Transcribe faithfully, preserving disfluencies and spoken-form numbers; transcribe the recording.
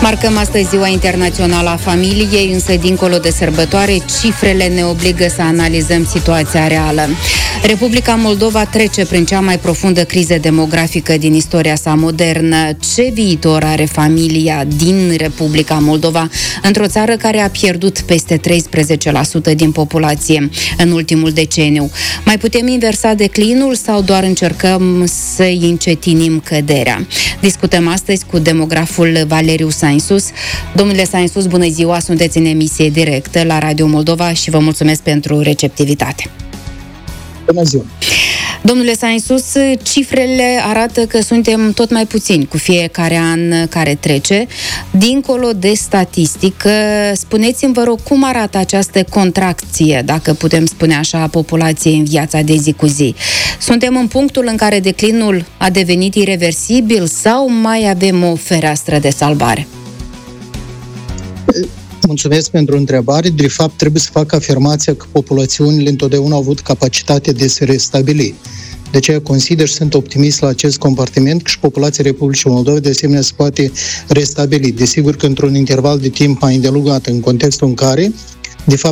Marcăm astăzi Ziua Internațională a Familiei, însă dincolo de sărbătoare, cifrele ne obligă să analizăm situația reală. Republica Moldova trece prin cea mai profundă criză demografică din istoria sa modernă. Ce viitor are familia din Republica Moldova, într-o țară care a pierdut peste treisprezece la sută din populație în ultimul deceniu? Mai putem inversa declinul sau doar încercăm să-i încetinim căderea? Discutăm astăzi cu demograful Valeriu Sainsus. Domnule Sainsus, bună ziua, sunteți în emisie directă la Radio Moldova și vă mulțumesc pentru receptivitate. Bună ziua! Domnule Sainsus, cifrele arată că suntem tot mai puțini cu fiecare an care trece. Dincolo de statistică, spuneți-mi, vă rog, cum arată această contracție, dacă putem spune așa, a populației în viața de zi cu zi? Suntem în punctul în care declinul a devenit ireversibil sau mai avem o fereastră de salvare? Mulțumesc pentru întrebare. De fapt, trebuie să fac afirmația că populațiunile întotdeauna au avut capacitate de se restabili. De aceea consider și sunt optimist la acest compartiment că și populația Republicii Moldova de asemenea se poate restabili. Desigur că într-un interval de timp mai îndelungat, în contextul în care, de fapt,